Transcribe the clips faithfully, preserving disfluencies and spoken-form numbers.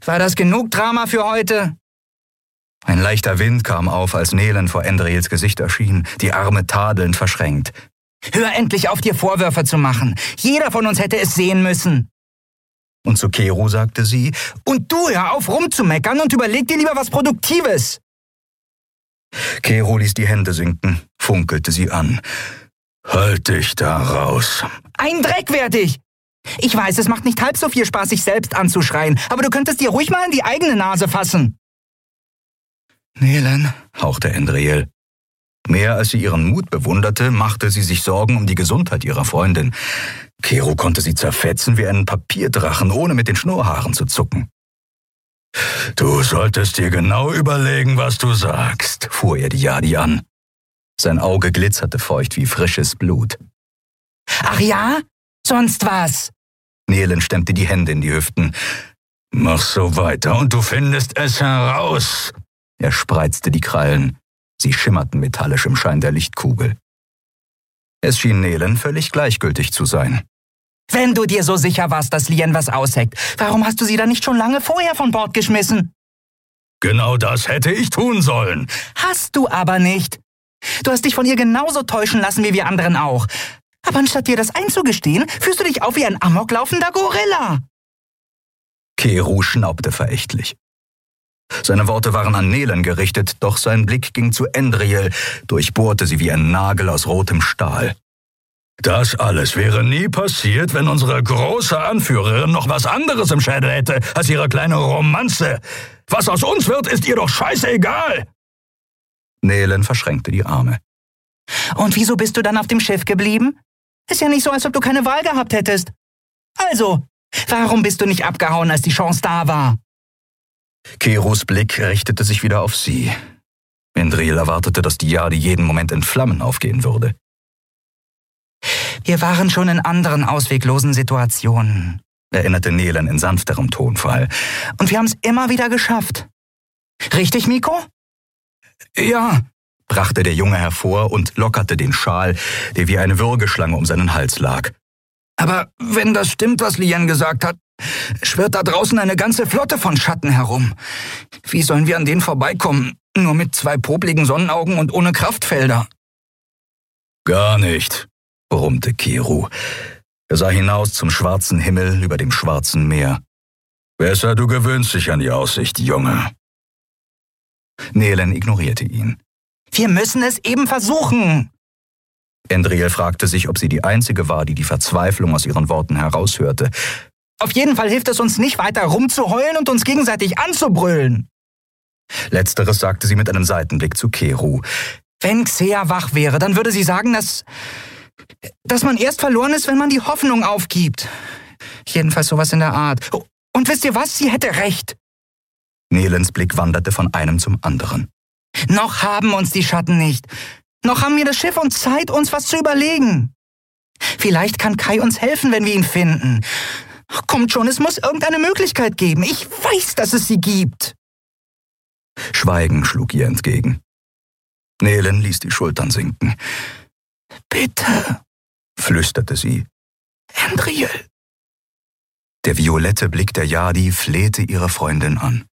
War das genug Drama für heute? Ein leichter Wind kam auf, als Nelen vor Endriels Gesicht erschien, die Arme tadelnd verschränkt. Hör endlich auf, dir Vorwürfe zu machen. Jeder von uns hätte es sehen müssen. Und zu Keru sagte sie, und du, hör auf rumzumeckern und überleg dir lieber was Produktives. Keru ließ die Hände sinken, funkelte sie an. Halt dich da raus. Ein Dreck werd ich. Ich weiß, es macht nicht halb so viel Spaß, sich selbst anzuschreien, aber du könntest dir ruhig mal in die eigene Nase fassen. Nelen, hauchte Endriel. Mehr als sie ihren Mut bewunderte, machte sie sich Sorgen um die Gesundheit ihrer Freundin. Keru konnte sie zerfetzen wie einen Papierdrachen, ohne mit den Schnurrhaaren zu zucken. »Du solltest dir genau überlegen, was du sagst«, fuhr er die Yadi an. Sein Auge glitzerte feucht wie frisches Blut. »Ach ja? Sonst was?« Nelen stemmte die Hände in die Hüften. »Mach so weiter und du findest es heraus.« Er spreizte die Krallen. Sie schimmerten metallisch im Schein der Lichtkugel. Es schien Nelen völlig gleichgültig zu sein. »Wenn du dir so sicher warst, dass Lien was ausheckt, warum hast du sie dann nicht schon lange vorher von Bord geschmissen?« »Genau das hätte ich tun sollen.« »Hast du aber nicht. Du hast dich von ihr genauso täuschen lassen wie wir anderen auch. Aber anstatt dir das einzugestehen, führst du dich auf wie ein amoklaufender Gorilla.« Keru schnaubte verächtlich. Seine Worte waren an Nelen gerichtet, doch sein Blick ging zu Endriel, durchbohrte sie wie ein Nagel aus rotem Stahl. »Das alles wäre nie passiert, wenn unsere große Anführerin noch was anderes im Schädel hätte als ihre kleine Romanze. Was aus uns wird, ist ihr doch scheißegal!« Nelen verschränkte die Arme. »Und wieso bist du dann auf dem Schiff geblieben? Ist ja nicht so, als ob du keine Wahl gehabt hättest. Also, warum bist du nicht abgehauen, als die Chance da war?« Kerus Blick richtete sich wieder auf sie. Endriel erwartete, dass die Yadi jeden Moment in Flammen aufgehen würde. »Wir waren schon in anderen ausweglosen Situationen«, erinnerte Nelen in sanfterem Tonfall. »Und wir haben es immer wieder geschafft. Richtig, Miko?« »Ja«, brachte der Junge hervor und lockerte den Schal, der wie eine Würgeschlange um seinen Hals lag. »Aber wenn das stimmt, was Lien gesagt hat, schwirrt da draußen eine ganze Flotte von Schatten herum. Wie sollen wir an denen vorbeikommen? Nur mit zwei popligen Sonnenaugen und ohne Kraftfelder.« »Gar nicht«, brummte Keru. Er sah hinaus zum schwarzen Himmel über dem schwarzen Meer. »Besser, du gewöhnst dich an die Aussicht, Junge.« Nelen ignorierte ihn. »Wir müssen es eben versuchen.« Endriel fragte sich, ob sie die Einzige war, die die Verzweiflung aus ihren Worten heraushörte. »Auf jeden Fall hilft es uns nicht weiter rumzuheulen und uns gegenseitig anzubrüllen.« Letzteres sagte sie mit einem Seitenblick zu Keru. »Wenn Xea wach wäre, dann würde sie sagen, dass, dass man erst verloren ist, wenn man die Hoffnung aufgibt. Jedenfalls sowas in der Art. Und wisst ihr was? Sie hätte recht.« Nelens Blick wanderte von einem zum anderen. »Noch haben uns die Schatten nicht. Noch haben wir das Schiff und Zeit, uns was zu überlegen. Vielleicht kann Kai uns helfen, wenn wir ihn finden. Kommt schon, es muss irgendeine Möglichkeit geben. Ich weiß, dass es sie gibt.« Schweigen schlug ihr entgegen. Nelen ließ die Schultern sinken. »Bitte«, flüsterte sie. »Endriel.« Der violette Blick der Yadi flehte ihre Freundin an.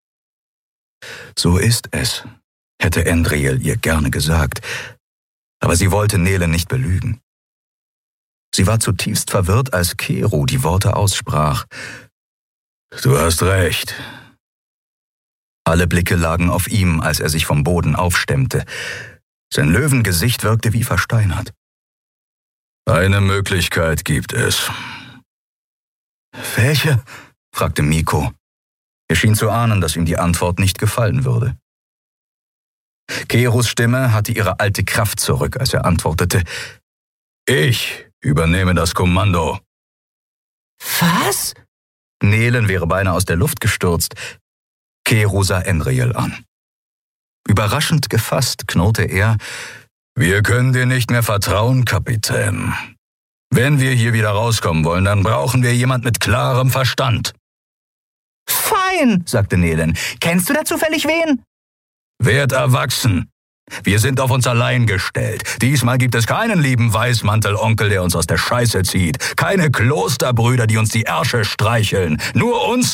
So ist es, hätte Endriel ihr gerne gesagt, aber sie wollte Nelen nicht belügen. Sie war zutiefst verwirrt, als Keru die Worte aussprach. »Du hast recht.« Alle Blicke lagen auf ihm, als er sich vom Boden aufstemmte. Sein Löwengesicht wirkte wie versteinert. »Eine Möglichkeit gibt es.« »Welche?« fragte Miko. Er schien zu ahnen, dass ihm die Antwort nicht gefallen würde. Kerus Stimme hatte ihre alte Kraft zurück, als er antwortete. »Ich übernehme das Kommando.« »Was?« Nelen wäre beinahe aus der Luft gestürzt. Keru sah Endriel an. Überraschend gefasst knurrte er, »Wir können dir nicht mehr vertrauen, Kapitän. Wenn wir hier wieder rauskommen wollen, dann brauchen wir jemand mit klarem Verstand.« »Fein«, sagte Nelen. »Kennst du da zufällig wen?« »Werd erwachsen. Wir sind auf uns allein gestellt. Diesmal gibt es keinen lieben Weißmantelonkel, der uns aus der Scheiße zieht. Keine Klosterbrüder, die uns die Ärsche streicheln. Nur uns